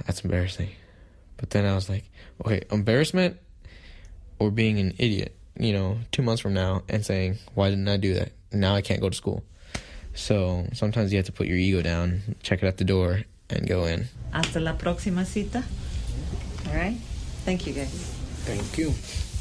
that's embarrassing. But then I was like, okay, embarrassment or being an idiot, 2 months from now and saying, why didn't I do that? Now I can't go to school. So sometimes you have to put your ego down, check it at the door, and go in. Hasta la próxima cita. All right? Thank you, guys. Thank you.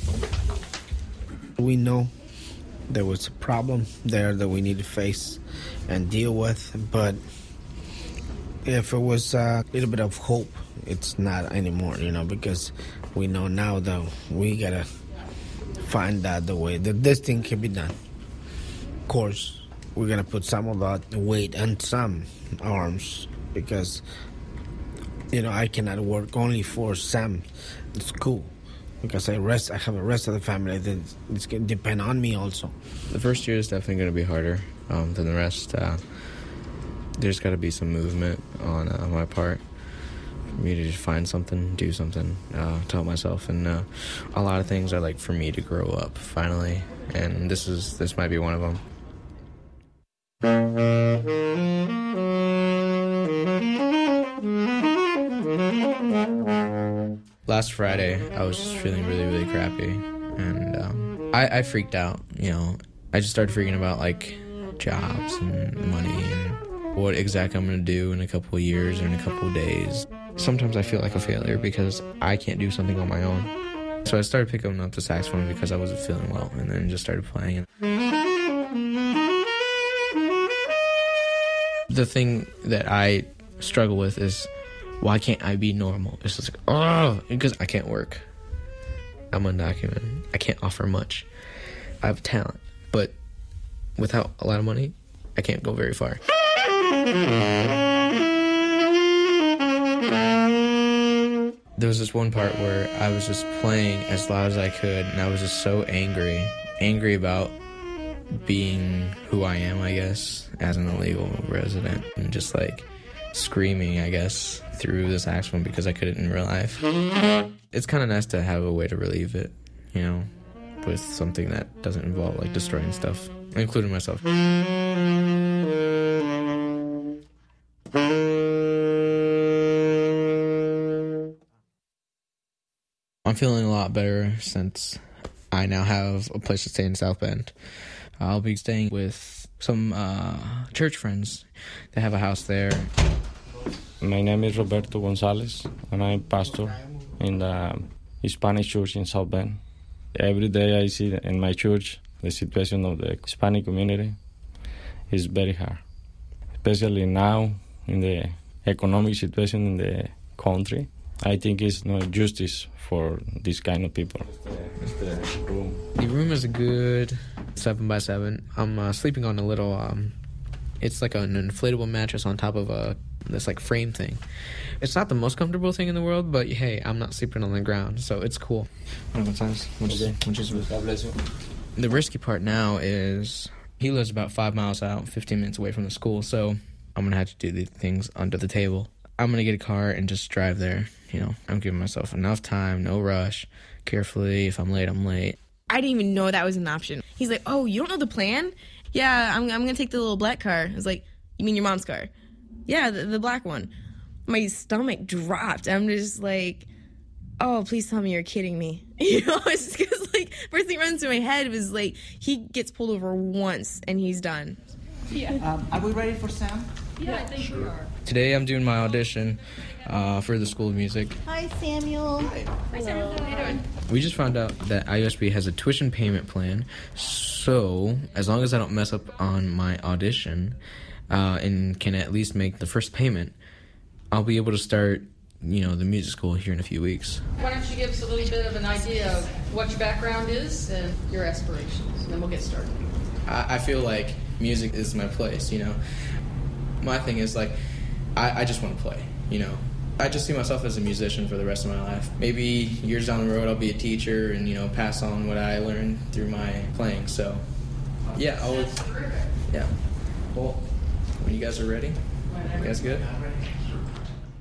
We know there was a problem there that we need to face and deal with, but if it was a little bit of hope, it's not anymore, because we know now that we gotta find out the way that this thing can be done. Of course, we're gonna put some of that weight on some arms because, I cannot work only for Sam. It's cool. Because I have a rest of the family that it's going to depend on me also. The first year is definitely going to be harder than the rest. There's got to be some movement on my part for me to just find something, do something to help myself. And a lot of things are like for me to grow up finally. And this might be one of them. Last Friday, I was just feeling really, really crappy, and I freaked out, I just started freaking about, jobs and money and what exactly I'm going to do in a couple of years or in a couple of days. Sometimes I feel like a failure because I can't do something on my own. So I started picking up the saxophone because I wasn't feeling well, and then just started playing. The thing that I struggle with is, why can't I be normal? It's just because I can't work. I'm undocumented. I can't offer much. I have talent, but without a lot of money, I can't go very far. There was this one part where I was just playing as loud as I could, and I was just so angry about being who I am, I guess, as an illegal resident, and just screaming, I guess, through the saxophone because I couldn't in real life. It's kind of nice to have a way to relieve it, with something that doesn't involve destroying stuff, including myself. I'm feeling a lot better since I now have a place to stay in South Bend. I'll be staying with some church friends. They have a house there. My name is Roberto Gonzalez, and I'm pastor in the Hispanic church in South Bend. Every day I see in my church the situation of the Hispanic community is very hard, especially now in the economic situation in the country. I think it's no justice for this kind of people. The room is a good 7x7. I'm sleeping on a little, it's like an inflatable mattress on top of this frame thing. It's not the most comfortable thing in the world, but hey, I'm not sleeping on the ground, so it's cool. The risky part now is he lives about 5 miles out, 15 minutes away from the school, so I'm going to have to do the things under the table. I'm going to get a car and just drive there. I'm giving myself enough time, no rush, carefully. If I'm late, I'm late. I didn't even know that was an option. He's like, oh, you don't know the plan? Yeah, I'm going to take the little black car. I was like, you mean your mom's car? Yeah, the black one. My stomach dropped. I'm just like, oh, please tell me you're kidding me. It's just because, first thing runs through my head was, he gets pulled over once and he's done. Yeah. Are we ready for Sam? Yeah, I think we are. Today I'm doing my audition for the School of Music. Hi, Samuel. Hi, Samuel. How are you doing? We just found out that IUSB has a tuition payment plan, so as long as I don't mess up on my audition and can at least make the first payment, I'll be able to start, the music school here in a few weeks. Why don't you give us a little bit of an idea of what your background is and your aspirations, and then we'll get started. I feel like music is my place, My thing is, I just want to play, I just see myself as a musician for the rest of my life. Maybe years down the road I'll be a teacher and, pass on what I learned through my playing. So, yeah, That's terrific. Yeah. Well, when you guys are ready, you guys good?